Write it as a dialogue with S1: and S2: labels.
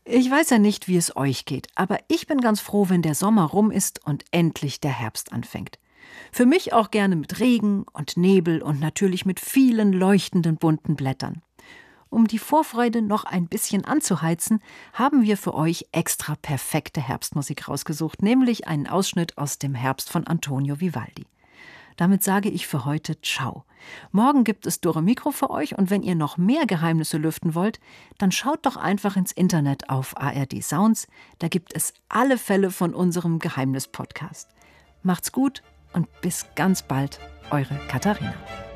S1: Ich weiß ja nicht, wie es euch geht, aber ich bin ganz froh, wenn der Sommer rum ist und endlich der Herbst anfängt. Für mich auch gerne mit Regen und Nebel und natürlich mit vielen leuchtenden bunten Blättern. Um die Vorfreude noch ein bisschen anzuheizen, haben wir für euch extra perfekte Herbstmusik rausgesucht, nämlich einen Ausschnitt aus dem Herbst von Antonio Vivaldi. Damit sage ich für heute Ciao. Morgen gibt es Dore Mikro für euch und wenn ihr noch mehr Geheimnisse lüften wollt, dann schaut doch einfach ins Internet auf ARD Sounds. Da gibt es alle Fälle von unserem Geheimnis-Podcast. Macht's gut und bis ganz bald, eure Katharina.